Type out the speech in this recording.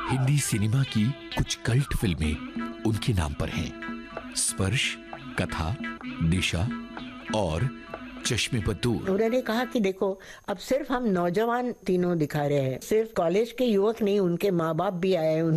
Hindi cinema की कुछ cult फिल्में उनके नाम पर हैं। स्पर्श, कथा, दिशा और चश्मे पर दूर। उन्होंने कहा कि देखो, अब सिर्फ हम नौजवान तीनों दिखा रहे हैं, सिर्फ कॉलेज के युवक नहीं, उनके माँ बाप भी आए हैं